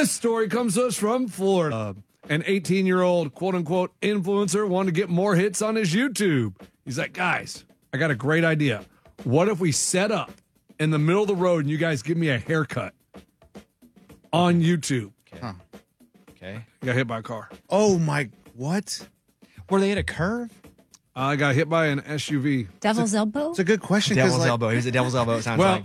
This story comes to us from Florida. An 18-year-old quote-unquote influencer wanted to get more hits on his YouTube. He's like, guys, I got a great idea. What if we set up in the middle of the road and you guys give me a haircut on YouTube? Okay. Got hit by a car. Oh, my, what? Were they at a curve? I got hit by an SUV. Devil's elbow? It's a good question. Devil's like, elbow. He was a devil's elbow, it sounds Well, like.